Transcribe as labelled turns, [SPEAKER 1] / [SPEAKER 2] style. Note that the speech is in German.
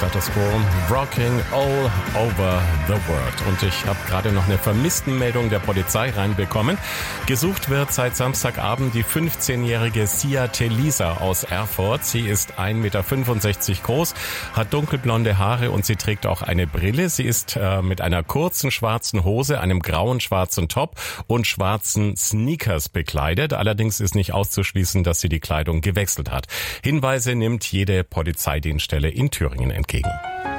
[SPEAKER 1] Status Quo, Rocking All Over the World. Und ich habe gerade noch eine Vermisstenmeldung der Polizei reinbekommen. Gesucht wird seit Samstagabend die 15-jährige Sia Telisa aus Erfurt. Sie ist 1,65 Meter groß, hat dunkelblonde Haare und sie trägt auch eine Brille. Sie ist mit einer kurzen schwarzen Hose, einem grauen schwarzen Top und schwarzen Sneakers bekleidet. Allerdings ist nicht auszuschließen, dass sie die Kleidung gewechselt hat. Hinweise nimmt jede Polizeidienststelle in Thüringen entgegen.